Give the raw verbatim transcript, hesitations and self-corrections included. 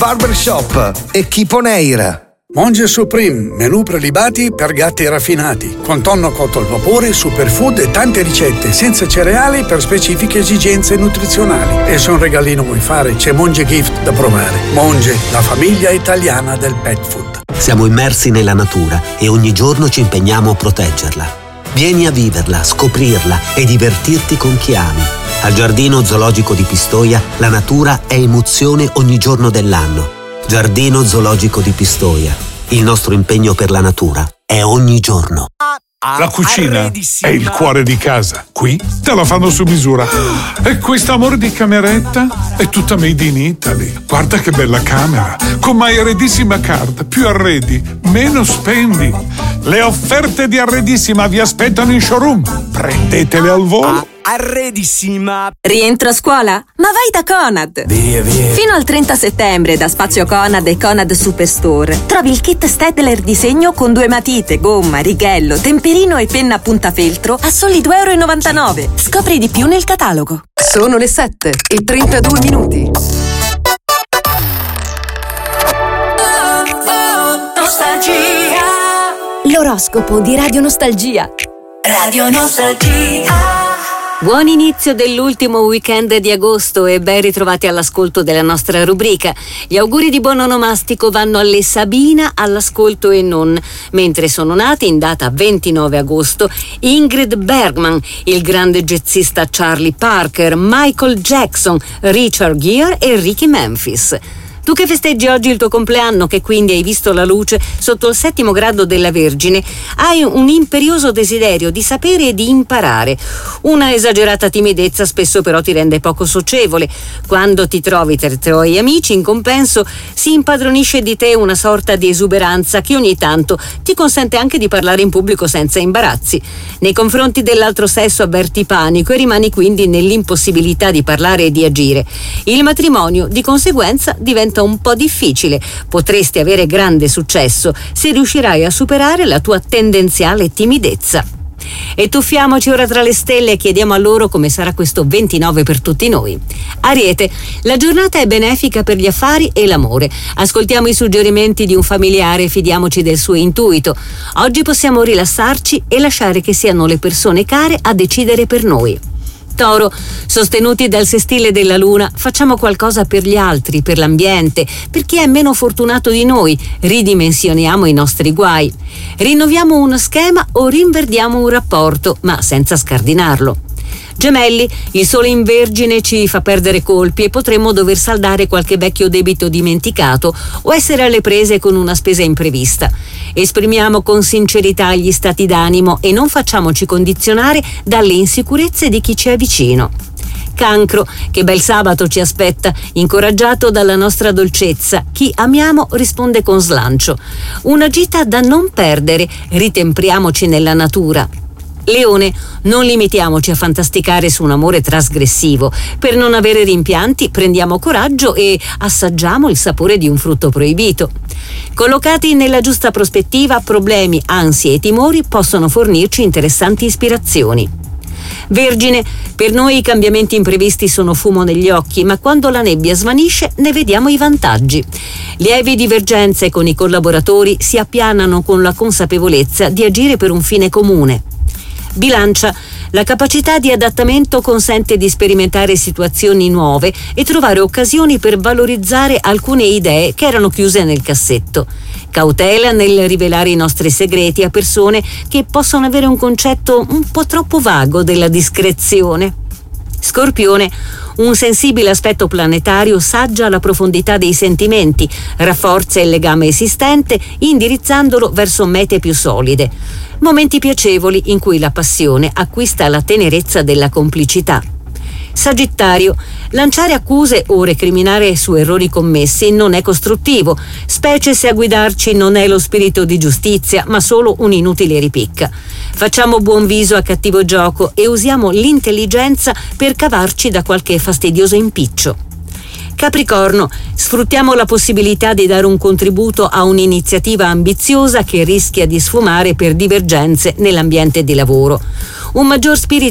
Barbershop e Keep-on-Air. Monge Supreme, menù prelibati per gatti raffinati, con tonno cotto al vapore, superfood e tante ricette, senza cereali per specifiche esigenze nutrizionali. E se un regalino vuoi fare, c'è Monge Gift da provare. Monge, la famiglia italiana del pet food. Siamo immersi nella natura e ogni giorno ci impegniamo a proteggerla. Vieni a viverla, scoprirla e divertirti con chi ami. Al Giardino Zoologico di Pistoia la natura è emozione ogni giorno dell'anno. Giardino Zoologico di Pistoia. Il nostro impegno per la natura è ogni giorno. La cucina è il cuore di casa. Qui te la fanno su misura. E questo amore di cameretta è tutta made in Italy. Guarda che bella camera. Con My Arredissima Card. Più arredi, meno spendi. Le offerte di Arredissima vi aspettano in showroom. Prendetele al volo. Arredissima. Rientro a scuola? Ma vai da Conad! Via, via. Fino al trenta settembre da Spazio Conad e Conad Superstore trovi il kit Stedler disegno con due matite, gomma, righello, temperino e penna a puntafeltro a soli due e novantanove euro. Scopri di più nel catalogo. Sono le sette e trentadue minuti. Nostalgia. L'oroscopo di Radio Nostalgia. Radio Nostalgia. Buon inizio dell'ultimo weekend di agosto e ben ritrovati all'ascolto della nostra rubrica. Gli auguri di buon onomastico vanno alle Sabina all'ascolto e non, mentre sono nati in data ventinove agosto Ingrid Bergman, il grande jazzista Charlie Parker, Michael Jackson, Richard Gere e Ricky Memphis. Tu che festeggi oggi il tuo compleanno, che quindi hai visto la luce sotto il settimo grado della Vergine, hai un imperioso desiderio di sapere e di imparare. Una esagerata timidezza spesso però ti rende poco socievole. Quando ti trovi tra i tuoi amici, in compenso, si impadronisce di te una sorta di esuberanza che ogni tanto ti consente anche di parlare in pubblico senza imbarazzi. Nei confronti dell'altro sesso avverti panico e rimani quindi nell'impossibilità di parlare e di agire. Il matrimonio, di conseguenza, diventa un po' difficile. Potresti avere grande successo se riuscirai a superare la tua tendenziale timidezza. E tuffiamoci ora tra le stelle e chiediamo a loro come sarà questo ventinove per tutti noi. Ariete, la giornata è benefica per gli affari e l'amore. Ascoltiamo i suggerimenti di un familiare e fidiamoci del suo intuito. Oggi possiamo rilassarci e lasciare che siano le persone care a decidere per noi. Toro, sostenuti dal sestile della luna, facciamo qualcosa per gli altri, per l'ambiente, per chi è meno fortunato di noi, ridimensioniamo i nostri guai. Rinnoviamo uno schema o rinverdiamo un rapporto, ma senza scardinarlo. Gemelli, il sole in Vergine ci fa perdere colpi e potremmo dover saldare qualche vecchio debito dimenticato o essere alle prese con una spesa imprevista. Esprimiamo con sincerità gli stati d'animo e non facciamoci condizionare dalle insicurezze di chi ci è vicino. Cancro, che bel sabato ci aspetta, incoraggiato dalla nostra dolcezza. Chi amiamo risponde con slancio. Una gita da non perdere, ritempriamoci nella natura. Leone, non limitiamoci a fantasticare su un amore trasgressivo. Per non avere rimpianti, prendiamo coraggio e assaggiamo il sapore di un frutto proibito. Collocati nella giusta prospettiva, problemi, ansie e timori possono fornirci interessanti ispirazioni. Vergine, per noi i cambiamenti imprevisti sono fumo negli occhi, ma quando la nebbia svanisce ne vediamo i vantaggi. Lievi divergenze con i collaboratori si appianano con la consapevolezza di agire per un fine comune. Bilancia, la capacità di adattamento consente di sperimentare situazioni nuove e trovare occasioni per valorizzare alcune idee che erano chiuse nel cassetto. Cautela nel rivelare i nostri segreti a persone che possono avere un concetto un po' troppo vago della discrezione. Scorpione, un sensibile aspetto planetario saggia la profondità dei sentimenti, rafforza il legame esistente indirizzandolo verso mete più solide. Momenti piacevoli in cui la passione acquista la tenerezza della complicità. Sagittario, lanciare accuse o recriminare su errori commessi non è costruttivo, specie se a guidarci non è lo spirito di giustizia, ma solo un'inutile ripicca. Facciamo buon viso a cattivo gioco e usiamo l'intelligenza per cavarci da qualche fastidioso impiccio. Capricorno, sfruttiamo la possibilità di dare un contributo a un'iniziativa ambiziosa che rischia di sfumare per divergenze nell'ambiente di lavoro. Un maggior spirito